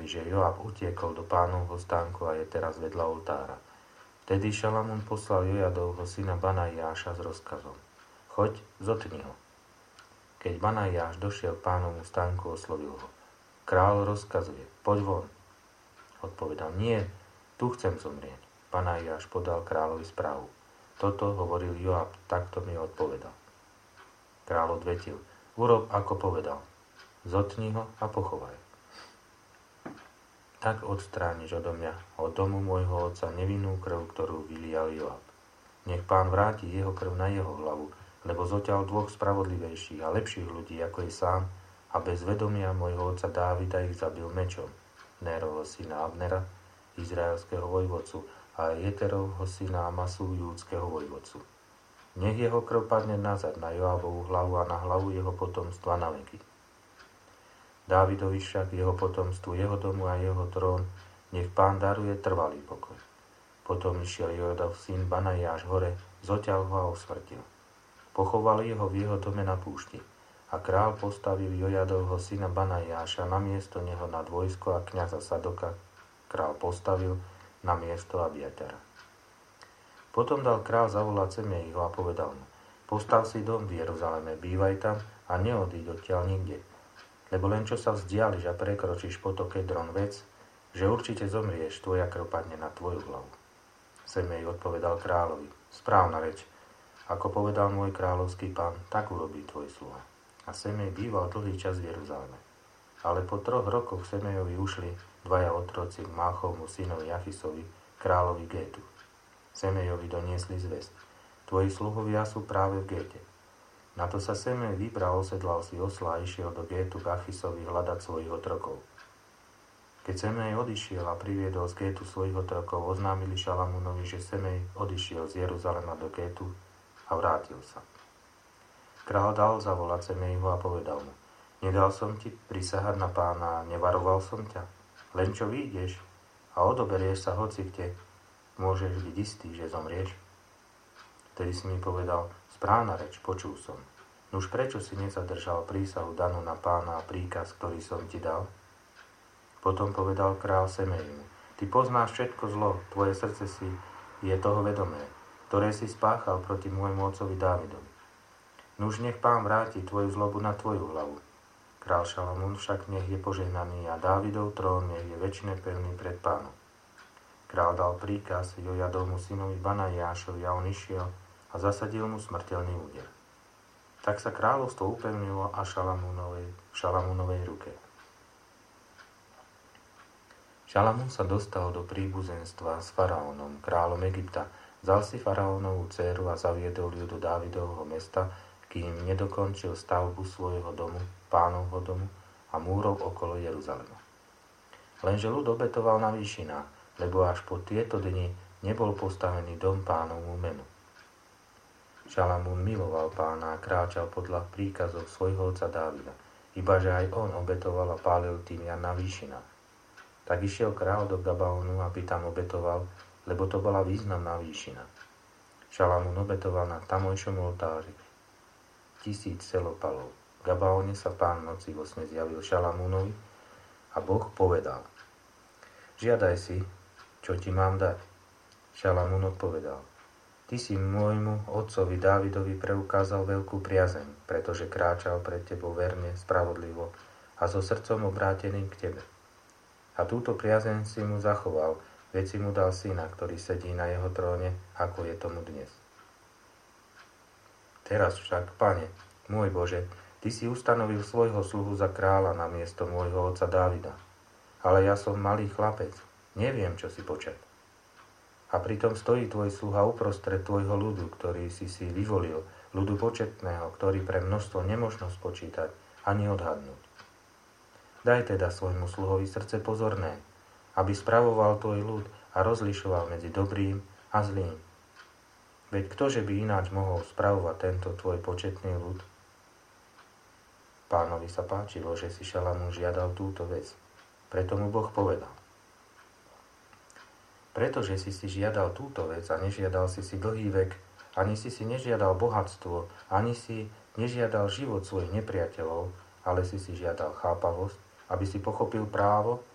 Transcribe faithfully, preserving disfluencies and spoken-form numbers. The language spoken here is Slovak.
hovorili, že Joab utiekol do pánovho stánku a je teraz vedľa oltára. Vtedy Šalamún poslal Jojadovho syna Banajáša s rozkazom: Choď, zotni ho. Keď Banajáš došiel k pánovmu stánku, oslovil ho: Kráľ rozkazuje, poď von. Odpovedal: Nie, tu chcem zomrieť. Banajáš podal kráľovi správu: Toto hovoril Joab, takto mi odpovedal. Kráľ odvetil: Urob, ako povedal. Zotni ho a pochovaj. Tak odstrániš odo mňa, od domu môjho otca, nevinnú krv, ktorú vylial Joab. Nech pán vráti jeho krv na jeho hlavu, lebo zoťal dvoch spravodlivejších a lepších ľudí, ako je sám, a bez vedomia môjho otca Dávida ich zabil mečom, Nérovho syna Abnera, izraelského vojvodcu, a Jeterovho syna Amasu, júdskeho vojvodcu. Nech jeho krv padne nazad na Joabovú hlavu a na hlavu jeho potomstva na veky. Dávidovi však, jeho potomstvu, jeho domu a jeho trón, nech pán daruje trvalý pokoj. Potom išiel Jojadov syn Banajáš hore, zoťal ho a osmrtil. Pochovali ho v jeho dome na púšti a král postavil Jojadovho syna Banajáša na miesto neho nad vojsko a kňaza Sadoka král postavil na miesto Abiatara. Potom dal král zavolať Semeiho a povedal mu: Postav si dom v Jeruzaleme, bývaj tam a neodíď odtiaľ nikde. Lebo len čo sa vzdiališ a prekročíš potok Kedron, vec, že určite zomrieš, tvoja krv padne na tvoju hlavu. Semej odpovedal kráľovi: Správna reč. Ako povedal môj kráľovský pán, tak urobí tvoj sluha. A Semej býval dlhý čas v Jeruzaleme. Ale po troch rokoch Semejovi ušli dvaja otroci k Máchovmu synovi Achisovi, kráľovi Gétu. Semejovi doniesli zvesť: Tvoji sluhovia sú práve v Géte. Na to sa Semej vybral, osedlal si osla a išiel do Gétu k Achisovi hľadať svojich otrokov. Keď Semej odišiel a priviedol z Gétu svojich otrokov, oznámili Šalamúnovi, že Semej odišiel z Jeruzalema do Gétu a vrátil sa. Král dal zavolať Semejho a povedal mu: Nedal som ti prisahať na pána a nevaroval som ťa? Len čo vyjdeš a odoberieš sa hoci kde, môžeš byť istý, že zomrieš? Vtedy si mi povedal: Správna reč, počul som. Nuž prečo si nezadržal prísahu danú na pána a príkaz, ktorý som ti dal? Potom povedal král Semejmu: Ty poznáš všetko zlo, tvoje srdce si je toho vedomé, ktoré si spáchal proti môjmu otcovi Dávidovi. Nuž nech pán vráti tvoju zlobu na tvoju hlavu. Král Šalamún však nech je požehnaný a Dávidov trón nech je večne pevný pred pánom. Král dal príkaz Jojadovmu synovi Banajášovi a on išiel a zasadil mu smrteľný úder. Tak sa kráľovstvo upevnilo a Šalamúnovej, v Šalamúnovej ruke. Šalamún sa dostal do príbuzenstva s faraónom, kráľom Egypta, vzal si faraónovú dcéru a zaviedol ju do Dávidovho mesta, kým nedokončil stavbu svojho domu, pánovho domu a múrov okolo Jeruzalema. Lenže ľud obetoval na výšinách, lebo až po tieto dni nebol postavený dom pánovmu menu. Šalamún miloval pána a kráčal podľa príkazov svojho otca Dávida, ibaže aj on obetoval a pálil tymian na výšinách. Tak išiel kráľ do Gabaonu, aby tam obetoval, lebo to bola významná výšina. Šalamún obetoval na tamojšom oltári tisíc celopalov. V Gabaone sa pán noci vo sne zjavil Šalamúnovi a Boh povedal: Žiadaj si, čo ti mám dať. Šalamún odpovedal: Ty si môjmu otcovi Dávidovi preukázal veľkú priazeň, pretože kráčal pred tebou verne, spravodlivo a so srdcom obráteným k tebe. A túto priazeň si mu zachoval, veď si mu dal syna, ktorý sedí na jeho tróne, ako je tomu dnes. Teraz však, Pane, môj Bože, Ty si ustanovil svojho sluhu za kráľa na miesto môjho otca Dávida. Ale ja som malý chlapec, neviem, čo si počať. A pritom stojí tvoj sluha uprostred tvojho ľudu, ktorý si si vyvolil, ľudu početného, ktorý pre množstvo nemožno spočítať ani odhadnúť. Daj teda svojmu sluhovi srdce pozorné, aby spravoval tvoj ľud a rozlišoval medzi dobrým a zlým. Veď ktože by ináč mohol spravovať tento tvoj početný ľud? Pánovi sa páčilo, že si Šalamún žiadal túto vec. Preto mu Boh povedal: Pretože si si žiadal túto vec a nežiadal si si dlhý vek, ani si si nežiadal bohatstvo, ani si nežiadal život svojich nepriateľov, ale si si žiadal chápavosť, aby si pochopil právo